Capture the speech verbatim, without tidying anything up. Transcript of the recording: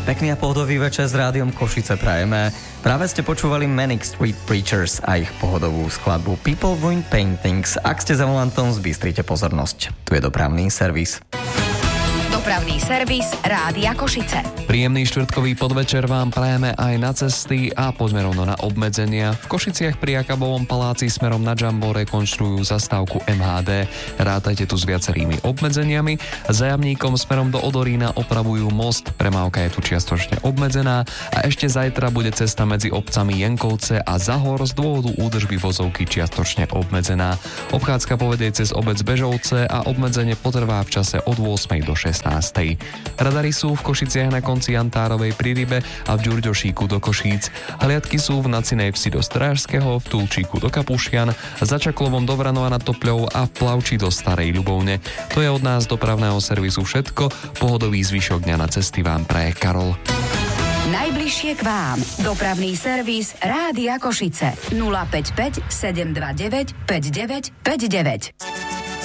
Pekný a pohodový večer s rádiom Košice prajeme. Práve ste počúvali Manic Street Preachers a ich pohodovú skladbu People Ruin Paintings. Ak ste za volantom, zbystrite pozornosť. Tu je dopravný servis. Dopravný servis Rádia Košice. Príjemný štvrtkový podvečer vám prajeme aj na cesty a poďme rovno na obmedzenia. V Košiciach pri Jakabovom paláci smerom na Jumbo rekonštruujú zastávku em há dé. Rátajte tu s viacerými obmedzeniami. Za Jamníkom smerom do Odorína opravujú most. Premávka je tu čiastočne obmedzená a ešte zajtra bude cesta medzi obcami Jenkovce a Zahor z dôvodu údržby vozovky čiastočne obmedzená. Obchádzka povedie cez obec Bežovce a obmedzenie potrvá v čase od ôsmej do šestnástej. Radary sú v Košiciach na konci Jantárovej pri Rybe a v Ďurďošíku do Košíc. Hliadky sú v Nacinej Vsi do Strážskeho, v Tulčíku do Kapušian, za Čaklovom do Vranova nad Topľou a v Plavči do Starej Ľubovne. To je od nás dopravného servisu všetko. Pohodový zvyšok dňa na cesty vám praje Karol. Najbližšie k vám. Dopravný servis Rádia Košice. nula päť päť sedem dva deväť päť deväť päť deväť.